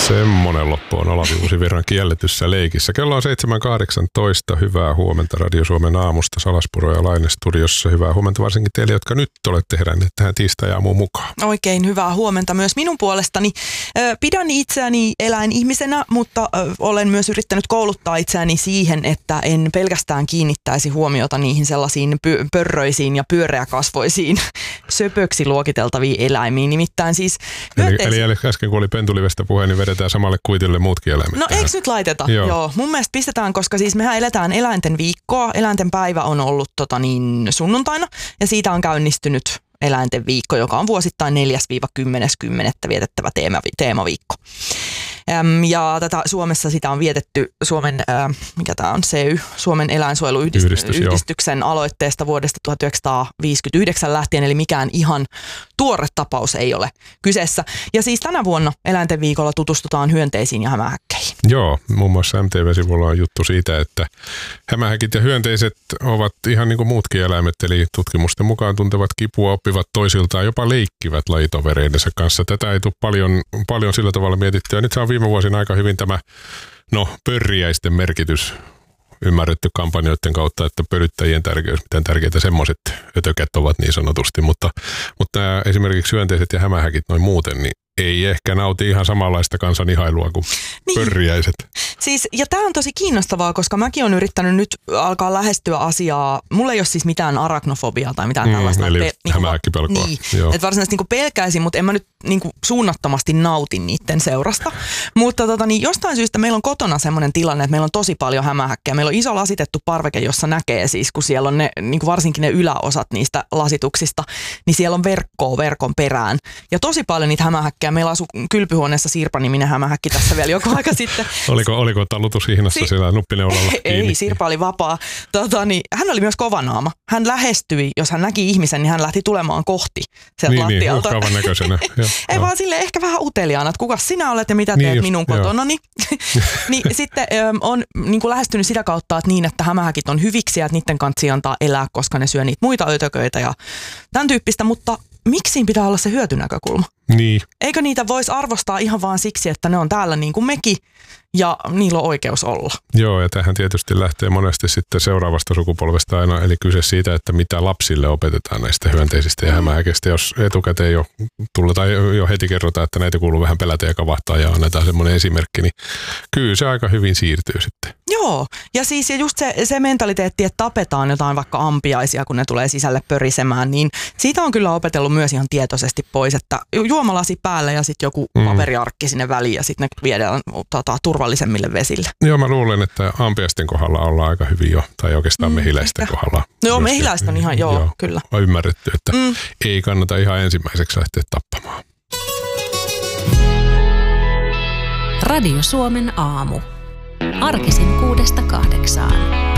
Semmonen loppu on Olavi Uusivirran kielletyssä leikissä. Kello on 7.18. Hyvää huomenta Radio Suomen aamusta. Salaspuro ja Laine studiossa. Hyvää huomenta varsinkin teille, jotka nyt olette heränneet tähän tiistai-aamuun mukaan. Oikein hyvää huomenta myös minun puolestani. Pidän itseäni eläinihmisenä, mutta olen myös yrittänyt kouluttaa itseäni siihen, että en pelkästään kiinnittäisi huomiota niihin sellaisiin pörröisiin ja pyöreäkasvoisiin söpöksi luokiteltaviin eläimiin. Nimittäin siis Eli äsken kun oli pentulivestä puhe, niin vedetään samalle kuitille muutkin eläimet. No eikö nyt laiteta? Joo. Mun mielestä pistetään, koska siis mehän eletään eläinten viikkoa. Eläinten päivä on ollut sunnuntaina ja siitä on käynnistynyt eläinten viikko, joka on vuosittain 4.–10.10. vietettävä teemaviikko. Ja tätä Suomessa sitä on vietetty Suomen, mikä tämä on, CY, Suomen eläinsuojeluyhdistyksen aloitteesta vuodesta 1959 lähtien, eli mikään ihan tuore tapaus ei ole kyseessä. Ja siis tänä vuonna eläinten viikolla tutustutaan hyönteisiin ja hämähäkkeihin. Joo, muun muassa MTV-sivulla on juttu siitä, että hämähäkit ja hyönteiset ovat ihan niin kuin muutkin eläimet, eli tutkimusten mukaan tuntevat kipua, oppivat toisiltaan, jopa leikkivät lajitovereidensa kanssa. Tätä ei tule paljon sillä tavalla mietittyä. Nyt se on viime vuosina aika hyvin tämä pörriäisten merkitys ymmärretty kampanjoiden kautta, että pölyttäjien tärkeys, miten tärkeitä semmoiset ötökät ovat niin sanotusti, mutta esimerkiksi hyönteiset ja hämähäkit noin muuten, niin ei ehkä nauti ihan samanlaista kansan ihailua kuin pörriäiset. Siis, ja tämä on tosi kiinnostavaa, koska mäkin olen yrittänyt nyt alkaa lähestyä asiaa. Mulla ei ole siis mitään arachnofobiaa tai mitään tällaista. Eli hämähäkkipelkoa. Niin, että varsinaisesti pelkäisin, mutta en mä nyt suunnattomasti nautin niiden seurasta. Mutta jostain syystä meillä on kotona semmoinen tilanne, että meillä on tosi paljon hämähäkkejä. Meillä on iso lasitettu parveke, jossa näkee siis, kun siellä on ne, varsinkin ne yläosat niistä lasituksista, niin siellä on verkon perään. Ja tosi paljon niitä hämähäkkejä. Meillä asui kylpyhuoneessa Sirpa-niminen hämähäkki tässä vielä joku aika sitten. Oliko talutushihnassa siellä nuppineulalla kiinni? Ei, Sirpa oli vapaa. Hän oli myös kovanaama. Hän lähestyi, jos hän näki ihmisen, niin hän lähti tulemaan kohti sieltä lattialta. Niin, uhkaavan näköisenä. Ei vaan silleen ehkä vähän uteliaana, että kukas sinä olet ja mitä teet minun kotonani. Niin sitten on lähestynyt sitä kautta, että hämähäkit on hyviksiä, että niiden kanssa antaa elää, koska ne syö niitä muita ötököitä ja tämän tyyppistä, mutta miksi pitää olla se hyötynäkökulma? Niin. Eikö niitä voisi arvostaa ihan vaan siksi, että ne on täällä niin kuin mekin ja niillä on oikeus olla? Joo, ja tähän tietysti lähtee monesti sitten seuraavasta sukupolvesta aina, eli kyse siitä, että mitä lapsille opetetaan näistä hyönteisistä ja hämähäkeistä. Jos etukäteen jo tulla tai jo heti kerrotaan, että näitä kuuluu vähän pelätä ja kavahtaa ja annetaan semmoinen esimerkki, niin kyllä se aika hyvin siirtyy sitten. Joo, ja siis just se mentaliteetti, että tapetaan jotain vaikka ampiaisia, kun ne tulee sisälle pörisemään, niin siitä on kyllä opetellut myös ihan tietoisesti pois, että juomalasi päälle ja sitten joku paperiarkki sinne väliin ja sitten ne viedään turvallisemmille vesille. Joo, mä luulen, että ampiaisten kohdalla ollaan aika hyvin jo, tai oikeastaan mehiläisten kohdalla. Joo, mehiläistä on ihan, kyllä. On ymmärretty, että ei kannata ihan ensimmäiseksi lähteä tappamaan. Radio Suomen aamu. Arkisin 6–8.